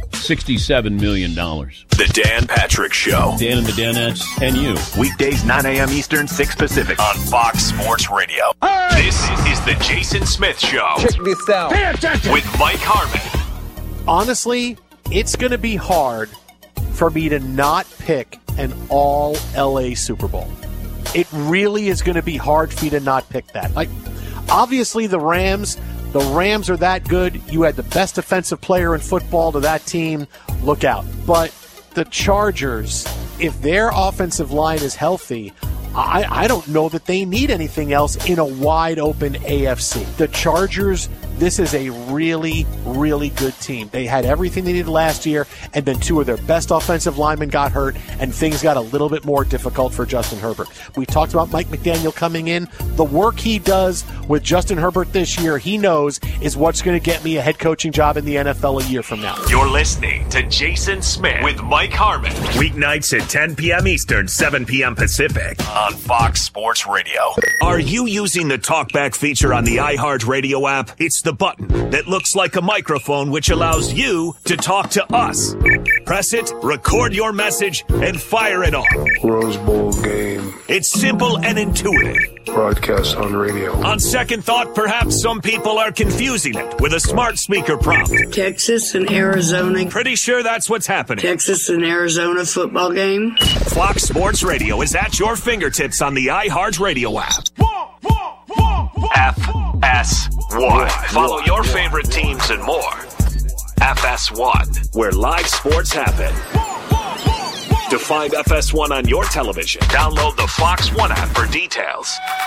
$67 million. The Dan Patrick Show. Dan and the Danettes and you. Weekdays 9 a.m. Eastern, 6 Pacific on Fox Sports Radio. Hey! This is the Jason Smith Show. Check this out. Pay attention. With Mike Harmon. Honestly, it's going to be hard for me to not pick an all-LA Super Bowl. It really is going to be hard for me to not pick that. Like, obviously the Rams are that good. You had the best defensive player in football to that team. Look out. But the Chargers, if their offensive line is healthy, I don't know that they need anything else in a wide-open AFC. The Chargers, this is a really, really good team. They had everything they needed last year, and then 2 of their best offensive linemen got hurt, and things got a little bit more difficult for Justin Herbert. We talked about Mike McDaniel coming in. The work he does with Justin Herbert this year, he knows, is what's going to get me a head coaching job in the NFL a year from now. You're listening to Jason Smith with Mike Harmon. Weeknights at 10 p.m. Eastern, 7 p.m. Pacific on Fox Sports Radio. Are you using the TalkBack feature on the iHeartRadio app? It's the button that looks like a microphone which allows you to talk to us. Press it, record your message, and fire it off. Rose Bowl game. It's simple and intuitive. Broadcast on radio. On second thought, perhaps some people are confusing it with a smart speaker prompt. Texas and Arizona. Pretty sure that's what's happening. Texas and Arizona football game. Fox Sports Radio is at your fingertips on the iHeartRadio app. FS1. Follow your favorite teams and more. FS1, where live sports happen. To find FS1 on your television, download the Fox One app for details.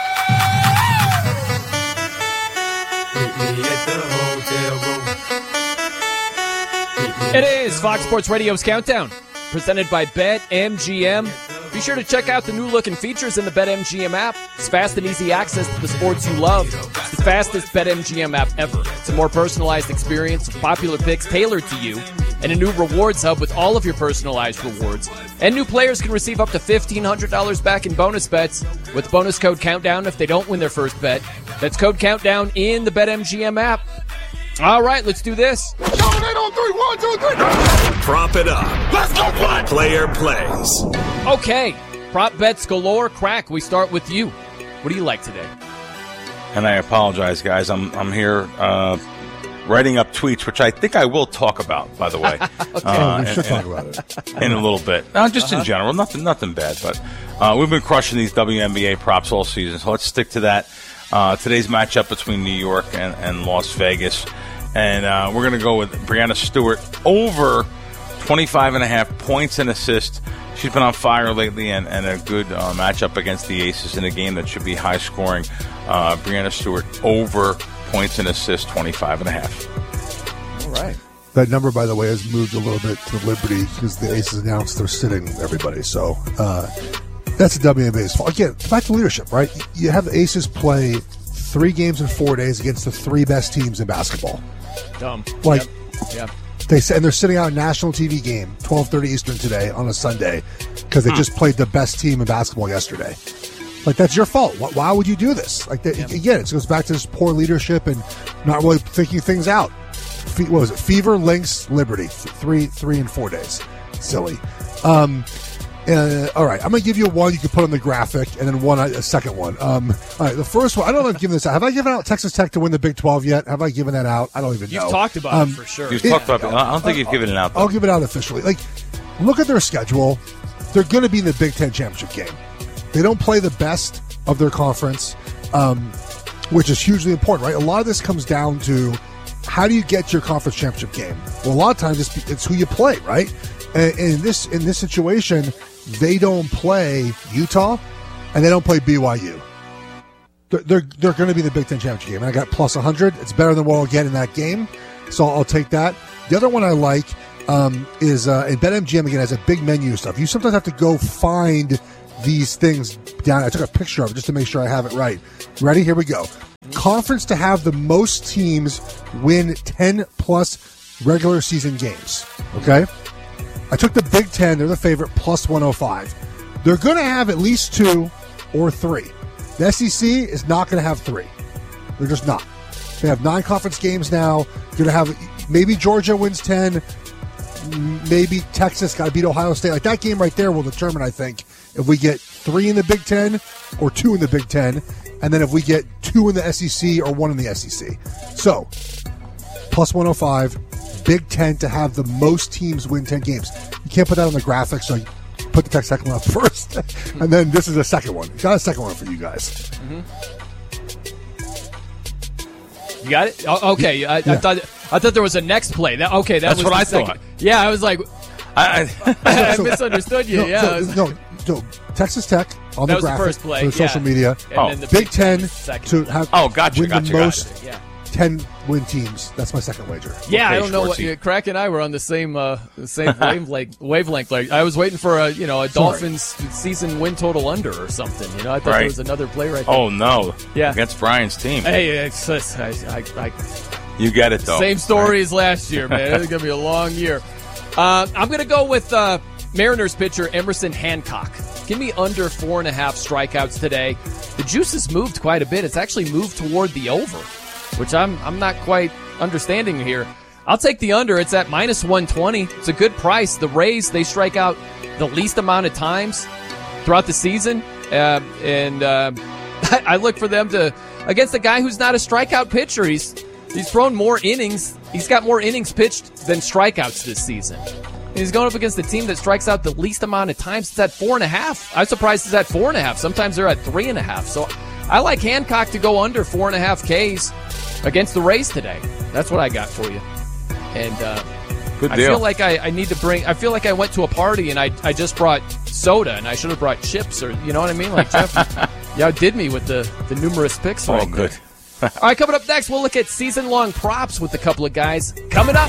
It is Fox Sports Radio's Countdown, presented by BetMGM. Be sure to check out the new look and features in the BetMGM app. It's fast and easy access to the sports you love. It's the fastest BetMGM app ever. It's a more personalized experience with popular picks tailored to you, and a new rewards hub with all of your personalized rewards. And new players can receive up to $1,500 back in bonus bets with bonus code Countdown if they don't win their first bet. That's code Countdown in the BetMGM app. All right, let's do this. Prop it up. Let's go play. Player plays. Okay, prop bets galore. Crack, we start with you. What do you like today? And I apologize, guys. I'm here writing up tweets, which I think I will talk about, by the way. Okay. We should talk about it in a little bit. Just in general, nothing bad. But we've been crushing these WNBA props all season, so let's stick to that. Today's matchup between New York and Las Vegas. And we're going to go with Breanna Stewart over 25.5 points and assists. She's been on fire lately and a good matchup against the Aces in a game that should be high scoring. Breanna Stewart over points and assists, 25.5. All right. That number, by the way, has moved a little bit to Liberty because the Aces announced they're sitting everybody. So that's the WNBA's fault. Again, back to leadership, right? You have the Aces play 3 games in 4 days against the 3 best teams in basketball. Dumb. Like, yep. They said, and they're sitting out a national TV game, 12:30 Eastern today on a Sunday, because they just played the best team in basketball yesterday. Like, that's your fault. Why would you do this? Like, again, it goes back to this poor leadership and not really thinking things out. what was it? Fever, Lynx, Liberty. 3 and 4 days. Silly. All right, I'm going to give you one you can put on the graphic, and then a second one. All right, the first one, I don't know if I've given this out. Have I given out Texas Tech to win the Big 12 yet? Have I given that out? I don't even know. You've talked about it for sure. You've talked about it. I don't think you've given it out, though. I'll give it out officially. Like, look at their schedule. They're going to be in the Big Ten championship game. They don't play the best of their conference, which is hugely important, right? A lot of this comes down to how do you get your conference championship game? Well, a lot of times it's who you play, right? And in this situation, they don't play Utah and they don't play BYU. They're going to be in the Big Ten championship game. And I got plus 100. It's better than what I'll get in that game, so I'll take that. The other one I like is in BetMGM again has a big menu of stuff. You sometimes have to go find these things down. I took a picture of it just to make sure I have it right. Ready? Here we go. Conference to have the most teams win 10 plus regular season games. Okay? I took the Big Ten. They're the favorite, plus 105. They're going to have at least 2 or 3. The SEC is not going to have 3. They're just not. They have 9 conference games now. Going to have maybe Georgia wins 10. Maybe Texas got to beat Ohio State. Like that game right there will determine, I think, if we get 3 in the Big Ten or 2 in the Big Ten, and then if we get 2 in the SEC or 1 in the SEC. So, plus 105, Big Ten to have the most teams win 10 games. You can't put that on the graphic, so you put the Texas Tech one up first, and then this is the second one. Got a second one for you guys. Mm-hmm. You got it? Oh, okay, I thought there was a next play. That's was what I second. thought. Yeah, I was like, I misunderstood you. No, Texas Tech on the graphic first play, for the social media. And then the Big Ten to have win the most 10 win teams. That's my second wager. Yeah, I don't know what Crack and I were on the same wavelength. Like I was waiting for a Dolphins season win total under or something. I thought there was another play right there. Oh no! Yeah, against Brian's team. Hey, you get it though. Same story as last year, man. It's gonna be a long year. I'm gonna go with Mariners pitcher Emerson Hancock. Give me under 4.5 strikeouts today. The juice has moved quite a bit. It's actually moved toward the over, which I'm not quite understanding here. I'll take the under. It's at minus 120. It's a good price. The Rays, they strike out the least amount of times throughout the season. I look for them to, against a guy who's not a strikeout pitcher. He's thrown more innings. He's got more innings pitched than strikeouts this season. And he's going up against the team that strikes out the least amount of times. It's at 4.5. I'm surprised it's at 4.5. Sometimes they're at 3.5. So I like Hancock to go under 4.5 Ks against the Rays today. That's what I got for you. And good deal. I feel like I need to bring. I feel like I went to a party and I just brought soda and I should have brought chips, or you know what I mean? Like Jeff, you outdid me with the numerous picks. Oh, good. All right, coming up next, we'll look at season-long props with a couple of guys. Coming up.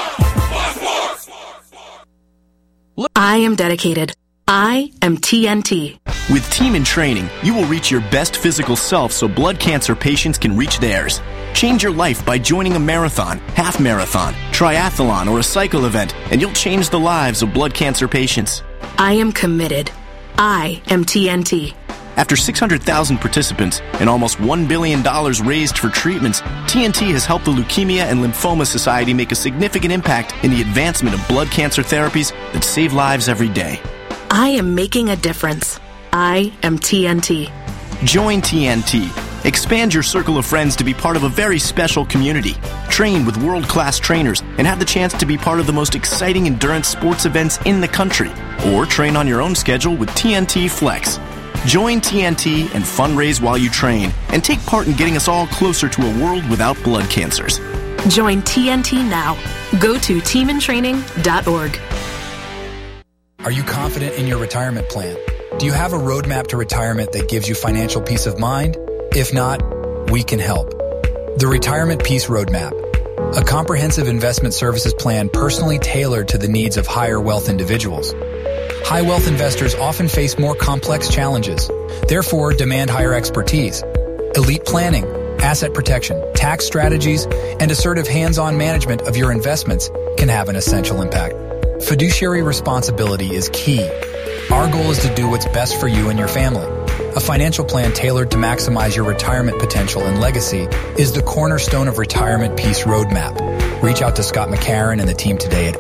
I am dedicated. I am TNT. With Team in Training, you will reach your best physical self so blood cancer patients can reach theirs. Change your life by joining a marathon, half marathon, triathlon, or a cycle event, and you'll change the lives of blood cancer patients. I am committed. I am TNT. After 600,000 participants and almost $1 billion raised for treatments, TNT has helped the Leukemia and Lymphoma Society make a significant impact in the advancement of blood cancer therapies that save lives every day. I am making a difference. I am TNT. Join TNT. Expand your circle of friends to be part of a very special community. Train with world-class trainers and have the chance to be part of the most exciting endurance sports events in the country. Or train on your own schedule with TNT Flex. Join TNT and fundraise while you train and take part in getting us all closer to a world without blood cancers. Join TNT now. Go to teamintraining.org. Are you confident in your retirement plan? Do you have a roadmap to retirement that gives you financial peace of mind? If not, we can help. The Retirement Peace Roadmap, a comprehensive investment services plan personally tailored to the needs of higher wealth individuals. High wealth investors often face more complex challenges, therefore demand higher expertise. Elite planning, asset protection, tax strategies, and assertive hands-on management of your investments can have an essential impact. Fiduciary responsibility is key. Our goal is to do what's best for you and your family. A financial plan tailored to maximize your retirement potential and legacy is the cornerstone of Retirement Peace Roadmap. Reach out to Scott McCarron and the team today at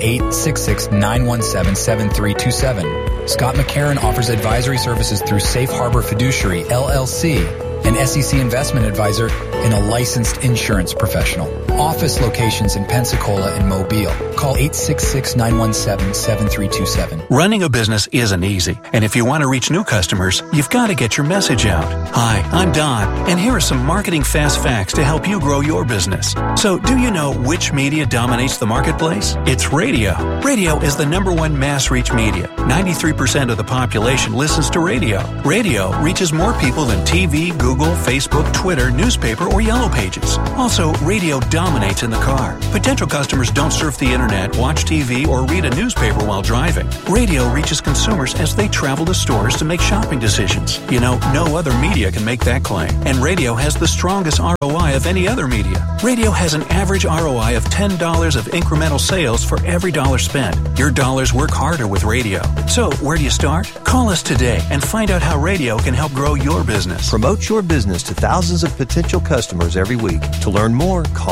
866-917-7327. Scott McCarron offers advisory services through Safe Harbor Fiduciary, LLC, an SEC investment advisor, and a licensed insurance professional. Office locations in Pensacola and Mobile. Call 866-917-7327. Running a business isn't easy, and if you want to reach new customers, you've got to get your message out. Hi, I'm Don, and here are some marketing fast facts to help you grow your business. So, do you know which media dominates the marketplace? It's radio. Radio is the #1 mass reach media. 93% of the population listens to radio. Radio reaches more people than TV, Google, Facebook, Twitter, newspaper, or Yellow Pages. Also, radio dominates in the car. Potential customers don't surf the internet, watch TV, or read a newspaper while driving. Radio reaches consumers as they travel to stores to make shopping decisions. You know, no other media can make that claim. And radio has the strongest ROI of any other media. Radio has an average ROI of $10 of incremental sales for every dollar spent. Your dollars work harder with radio. So, where do you start? Call us today and find out how radio can help grow your business. Promote your business to thousands of potential customers every week. To learn more, call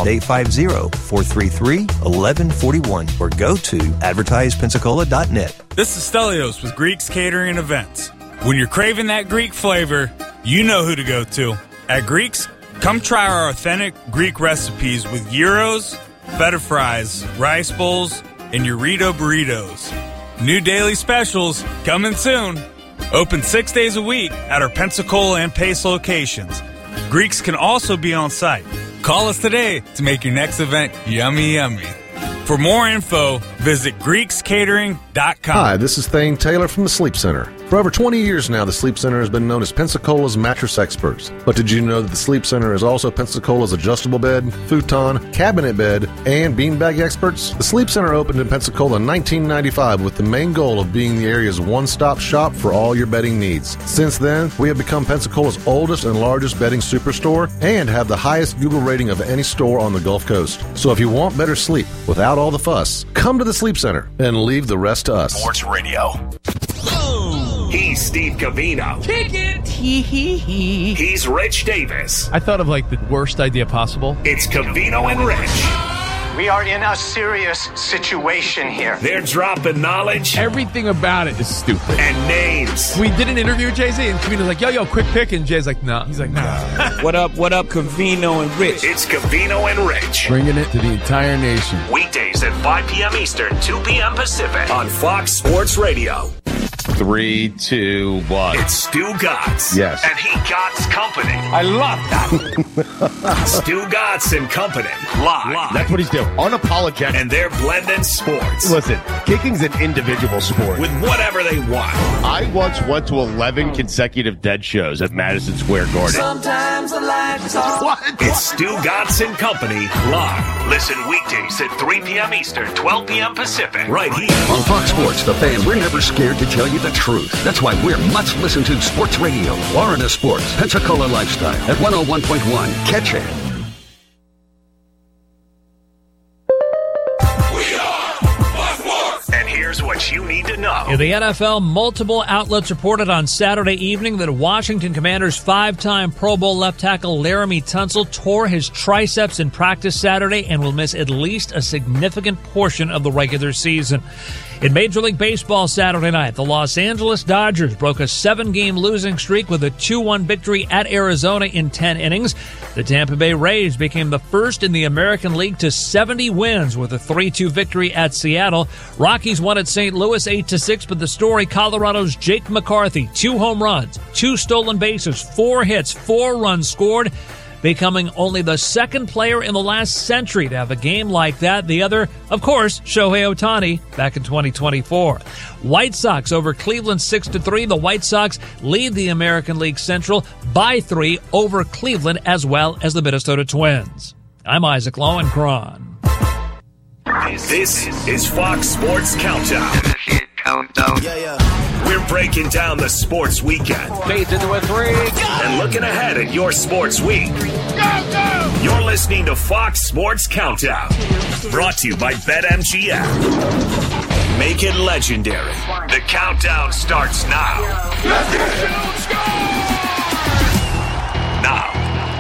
850-433-1141 or go to advertisepensacola.net. This is Stelios with Greeks Catering and Events. When you're craving that Greek flavor, you know who to go to. At Greeks, come try our authentic Greek recipes with gyros, feta fries, rice bowls, and Eurito burritos. New daily specials coming soon. Open 6 days a week at our Pensacola and Pace locations. Greeks can also be on site. Call us today to make your next event yummy, yummy. For more info, visit GreeksCatering.com. Hi, this is Thane Taylor from the Sleep Center. For over 20 years now, the Sleep Center has been known as Pensacola's mattress experts. But did you know that the Sleep Center is also Pensacola's adjustable bed, futon, cabinet bed, and beanbag experts? The Sleep Center opened in Pensacola in 1995 with the main goal of being the area's one-stop shop for all your bedding needs. Since then, we have become Pensacola's oldest and largest bedding superstore and have the highest Google rating of any store on the Gulf Coast. So if you want better sleep without all the fuss, come to the Sleep Center and leave the rest to us. Sports Radio. He's Steve Covino. Kick it! He's Rich Davis. I thought of like the worst idea possible. It's Covino and Rich. We are in a serious situation here. They're dropping knowledge. Everything about it is stupid. And names. We did an interview with Jay-Z, and Covino's like, yo, quick pick. And Jay's like, nah. He's like, nah. What up, Covino and Rich? It's Covino and Rich. Bringing it to the entire nation. Weekdays at 5 p.m. Eastern, 2 p.m. Pacific on Fox Sports Radio. 3, 2, 1. It's Stu Gatz. Yes. And he Gatz Company. I love that. Stu Gatz and Company. Live. That's what he's doing. Unapologetic. And they're blending sports. Listen, kicking's an individual sport. With whatever they want. I once went to 11 consecutive Dead shows at Madison Square Garden. Sometimes the lights are... What? It's Stu Gatz and Company live. Listen weekdays at 3 p.m. Eastern, 12 p.m. Pacific. Right here. On Fox Sports, the fans, we're never scared to tell you the truth. That's why we're much listened to Sports Radio. Florida Sports, Pensacola Lifestyle at 101.1. Catch it. Here's what you need to know. In the NFL, multiple outlets reported on Saturday evening that Washington Commanders 5-time Pro Bowl left tackle Laramie Tunsil tore his triceps in practice Saturday and will miss at least a significant portion of the regular season. In Major League Baseball Saturday night, the Los Angeles Dodgers broke a 7-game losing streak with a 2-1 victory at Arizona in 10 innings. The Tampa Bay Rays became the first in the American League to 70 wins with a 3-2 victory at Seattle. Rockies won at St. Louis 8-6, but the story, Colorado's Jake McCarthy, 2 home runs, 2 stolen bases, 4 hits, 4 runs scored, becoming only the second player in the last century to have a game like that. The other, of course, Shohei Ohtani back in 2024. White Sox over Cleveland 6-3. The White Sox lead the American League Central by 3 over Cleveland as well as the Minnesota Twins. I'm Isaac Lowenkron. This is Fox Sports Countdown. We're breaking down the sports weekend. Fades into a 3. And looking ahead at your sports week. Go! You're listening to Fox Sports Countdown. Brought to you by BetMGM. Make it legendary. The countdown starts now.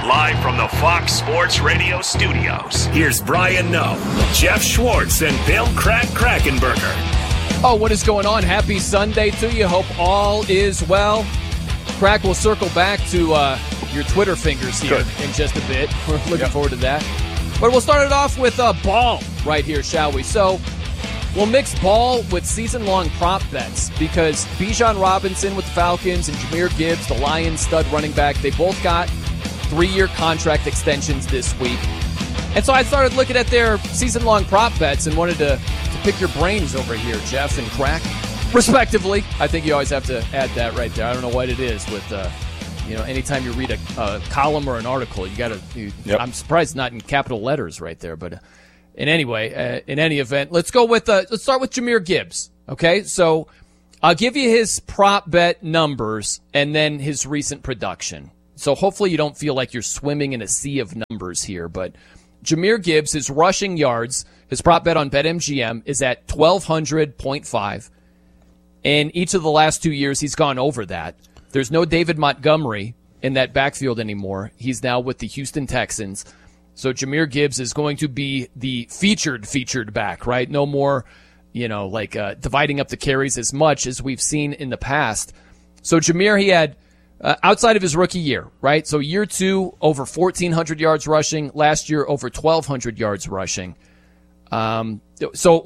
Live from the Fox Sports Radio studios, here's Brian Noe, Jeff Schwartz, and Bill Krackomberger. Oh, what is going on? Happy Sunday to you. Hope all is well. Crack, will circle back to your Twitter fingers here in just a bit. We're looking forward to that. But we'll start it off with ball right here, shall we? So we'll mix ball with season-long prop bets because Bijan Robinson with the Falcons and Jahmyr Gibbs, the Lions stud running back, they both got 3-year contract extensions this week. And so I started looking at their season-long prop bets and wanted to pick your brains over here, Jeff and Crack, respectively. I think you always have to add that right there. I don't know what it is with, anytime you read a column or an article, you got to. I'm surprised it's not in capital letters right there. But in any event, let's start with Jahmyr Gibbs. Okay, so I'll give you his prop bet numbers and then his recent production. So hopefully you don't feel like you're swimming in a sea of numbers here. But Jahmyr Gibbs, his rushing yards, his prop bet on BetMGM is at 1,200.5. In each of the last 2 years, he's gone over that. There's no David Montgomery in that backfield anymore. He's now with the Houston Texans. So Jahmyr Gibbs is going to be the featured back, right? No more, dividing up the carries as much as we've seen in the past. So Jahmyr, he had, outside of his rookie year, right? So year 2, over 1,400 yards rushing. Last year, over 1,200 yards rushing. So